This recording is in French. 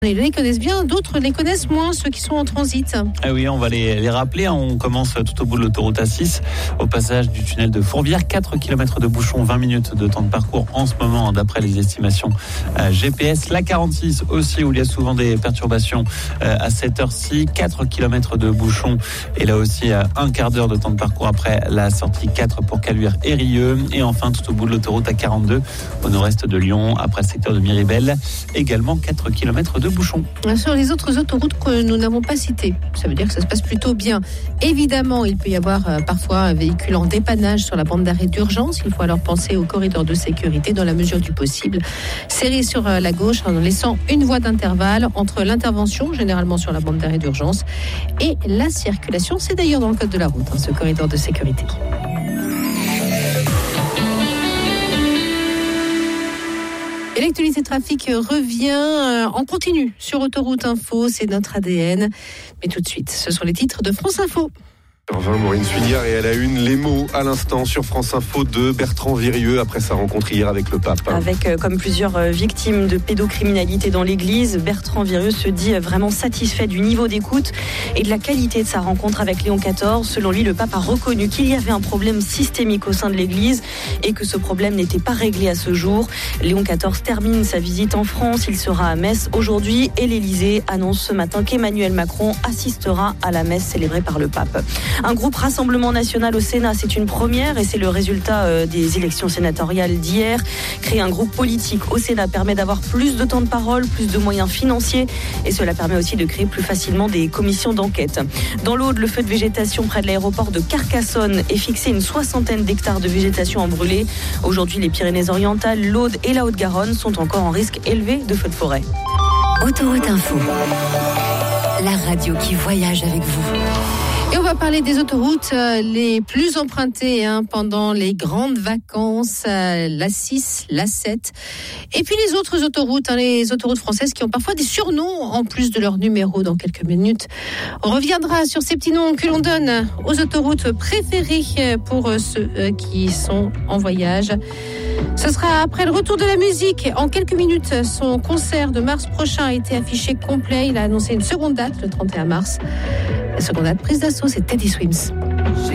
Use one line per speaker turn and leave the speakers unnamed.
Ils les connaissent bien, d'autres les connaissent moins, ceux qui sont en transit.
Ah oui, on va les rappeler. On commence tout au bout de l'autoroute A6, au passage du tunnel de Fourvière. 4 km de bouchon, 20 minutes de temps de parcours en ce moment, d'après les estimations GPS. La 46 aussi, où il y a souvent des perturbations à cette heure-ci. 4 km de bouchon. Et là aussi, un quart d'heure de temps de parcours après la sortie 4 pour Caluire et Rieux. Et enfin, tout au bout de l'autoroute A42, au nord-est de Lyon, après le secteur de Miribel. Également 4 km de bouchon.
Sur les autres autoroutes que nous n'avons pas citées, ça veut dire que ça se passe plutôt bien. Évidemment, il peut y avoir parfois un véhicule en dépannage sur la bande d'arrêt d'urgence. Il faut alors penser au corridor de sécurité dans la mesure du possible. Serré sur la gauche en laissant une voie d'intervalle entre l'intervention, généralement sur la bande d'arrêt d'urgence, et la circulation. C'est d'ailleurs dans le code de la route, ce corridor de sécurité. Et l'actualité trafic revient en continu sur Autoroute Info, c'est notre ADN. Mais tout de suite, ce sont les titres de France Info.
Maureen Suignard et à la une, les mots à l'instant sur France Info de Bertrand Virieux après sa rencontre hier avec le pape.
Avec comme plusieurs victimes de pédocriminalité dans l'église, Bertrand Virieux se dit vraiment satisfait du niveau d'écoute et de la qualité de sa rencontre avec Léon XIV. Selon lui, le pape a reconnu qu'il y avait un problème systémique au sein de l'église et que ce problème n'était pas réglé à ce jour. Léon XIV termine sa visite en France, il sera à Metz aujourd'hui et l'Élysée annonce ce matin qu'Emmanuel Macron assistera à la messe célébrée par le pape. Un groupe Rassemblement National au Sénat, c'est une première et c'est le résultat des élections sénatoriales d'hier. Créer un groupe politique au Sénat permet d'avoir plus de temps de parole, plus de moyens financiers et cela permet aussi de créer plus facilement des commissions d'enquête. Dans l'Aude, le feu de végétation près de l'aéroport de Carcassonne est fixé une 60aine d'hectares de végétation en brûlée. Aujourd'hui, les Pyrénées-Orientales, l'Aude et la Haute-Garonne sont encore en risque élevé de feux de forêt.
Autoroute Info, la radio qui voyage avec vous.
Et on va parler des autoroutes les plus empruntées pendant les grandes vacances, la 6, la 7. Et puis les autres autoroutes, les autoroutes françaises qui ont parfois des surnoms en plus de leurs numéros dans quelques minutes. On reviendra sur ces petits noms que l'on donne aux autoroutes préférées pour ceux qui sont en voyage. Ce sera après le retour de la musique. En quelques minutes, son concert de mars prochain a été affiché complet. Il a annoncé une seconde date, le 31 mars. La seconde date prise d'assaut, c'est Teddy Swims.